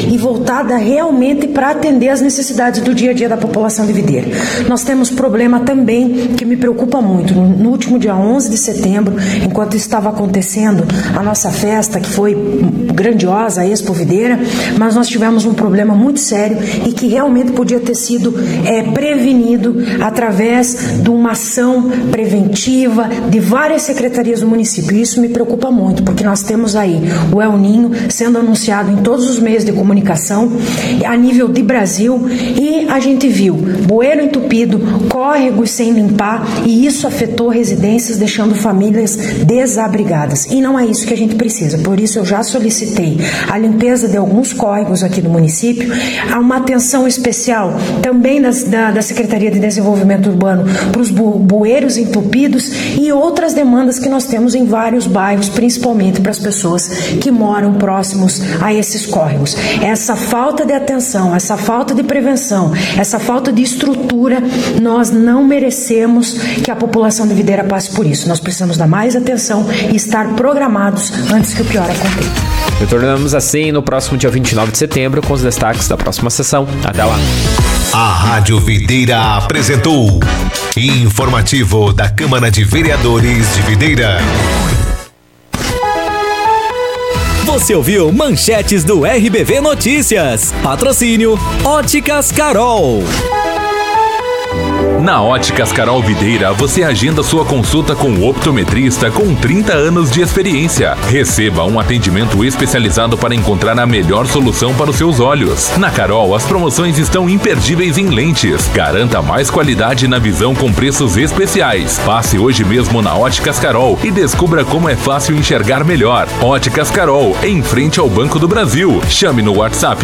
e voltada realmente para atender as necessidades do dia a dia da população de Videira. Nós temos problema também que me preocupa muito. No último dia 11 de setembro, enquanto estava acontecendo a nossa festa, que foi grandiosa, a Expo Videira, mas nós tivemos um problema muito sério e que realmente podia ter sido prevenido através de uma ação preventiva de várias secretarias do município. E isso me preocupa muito, porque nós temos aí o El Ninho sendo anunciado em todos os meios de comunicação a nível de Brasil, e a gente viu bueiro entupido, córregos sem limpar, e isso afetou residências, deixando famílias desabrigadas. E não é isso que a gente precisa. Por isso eu já solicitei a limpeza de alguns córregos aqui do município, há uma atenção especial também da Secretaria de Desenvolvimento Urbano para os bueiros entupidos e outras demandas que nós temos em vários bairros, principalmente para as pessoas que moram próximos a esses córregos. Essa falta de atenção, essa falta de prevenção, essa falta de estrutura, nós não merecemos que a população de Videira passe por isso. Nós precisamos dar mais atenção e estar programados antes que o pior aconteça. Retornamos assim no próximo dia 29 de setembro com os destaques da próxima sessão. Até lá. A Rádio Videira apresentou Informativo da Câmara de Vereadores de Videira. Você ouviu manchetes do RBV Notícias. Patrocínio Óticas Carol. Na Óticas Carol Videira, você agenda sua consulta com o optometrista com 30 anos de experiência. Receba um atendimento especializado para encontrar a melhor solução para os seus olhos. Na Carol, as promoções estão imperdíveis em lentes. Garanta mais qualidade na visão com preços especiais. Passe hoje mesmo na Óticas Carol e descubra como é fácil enxergar melhor. Óticas Carol, em frente ao Banco do Brasil. Chame no WhatsApp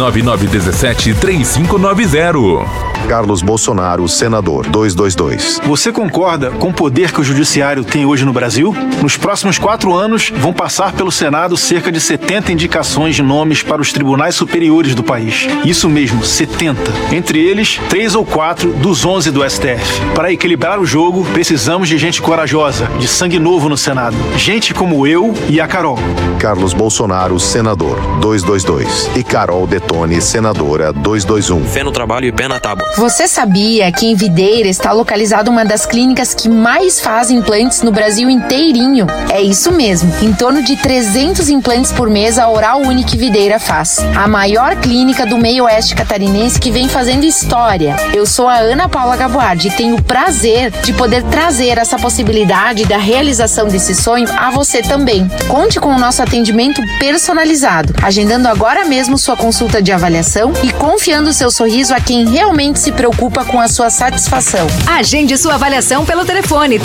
99917-3590. Carlos Bolsonaro, senador, 222. Você concorda com o poder que o judiciário tem hoje no Brasil? Nos próximos 4 anos, vão passar pelo Senado cerca de 70 indicações de nomes para os tribunais superiores do país. Isso mesmo, 70. Entre eles, 3 ou 4 dos 11 do STF. Para equilibrar o jogo, precisamos de gente corajosa, de sangue novo no Senado. Gente como eu e a Carol. Carlos Bolsonaro, senador, 222. E Carol Detone, senadora, 221. Fé no trabalho e pé na tábua. Você sabia que em Videira está localizada uma das clínicas que mais faz implantes no Brasil inteirinho? É isso mesmo, em torno de 300 implantes por mês a Oral Unique Videira faz. A maior clínica do meio oeste catarinense que vem fazendo história. Eu sou a Ana Paula Gaboardi e tenho o prazer de poder trazer essa possibilidade da realização desse sonho a você também. Conte com o nosso atendimento personalizado, agendando agora mesmo sua consulta de avaliação e confiando seu sorriso a quem realmente se preocupa com a sua satisfação. Agende sua avaliação pelo telefone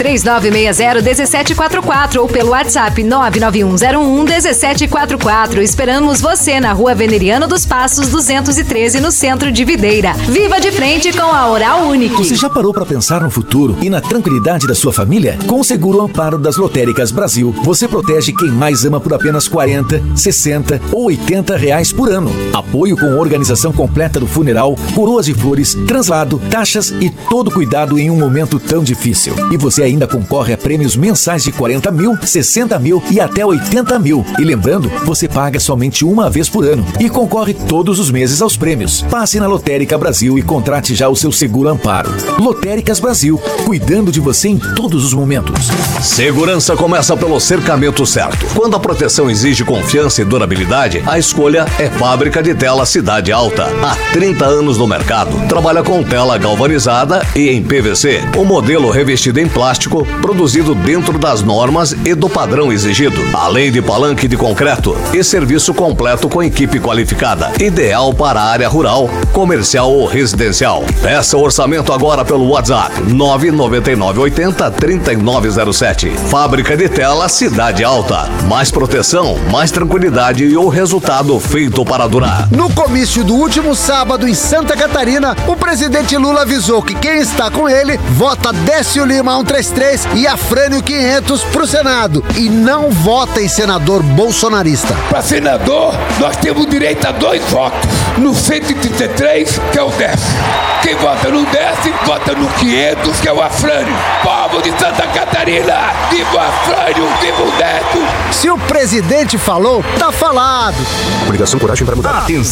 3960-1744 ou pelo WhatsApp 99101-1744. Esperamos você na Rua Veneriano dos Passos 213, no centro de Videira. Viva de frente com a Oral Unique. Você já parou para pensar no futuro e na tranquilidade da sua família? Com o Seguro Amparo das Lotéricas Brasil, você protege quem mais ama por apenas R$40, R$60 ou R$80 por ano. Apoio com organização completa do funeral, coroas de flores, translado, taxas e todo cuidado em um momento tão difícil. E você ainda concorre a prêmios mensais de 40 mil, 60 mil e até 80 mil. E lembrando, você paga somente uma vez por ano e concorre todos os meses aos prêmios. Passe na Lotérica Brasil e contrate já o seu Seguro Amparo. Lotéricas Brasil, cuidando de você em todos os momentos. Segurança começa pelo cercamento certo. Quando a proteção exige confiança e durabilidade, a escolha é Fábrica de Tela Cidade Alta. Há 30 anos no mercado. Trabalha com tela galvanizada e em PVC. O modelo revestido em plástico, produzido dentro das normas e do padrão exigido. Além de palanque de concreto e serviço completo com equipe qualificada. Ideal para a área rural, comercial ou residencial. Peça o orçamento agora pelo WhatsApp 99980-3907. Fábrica de Tela Cidade Alta. Mais proteção, mais tranquilidade e o resultado feito para durar. No comício do último sábado em Santa Catarina, o presidente Lula avisou que quem está com ele vota Décio Lima 133 e Afrânio 500 pro Senado e não vota em senador bolsonarista. Para senador, nós temos direito a 2 votos. No 133, que é o Décio. Quem vota no Décio, vota no 500, que é o Afrânio. Povo de Santa Catarina, viva o Afrânio, viva o Décio. Se o presidente falou, tá falado. Comunicação, coragem para mudar.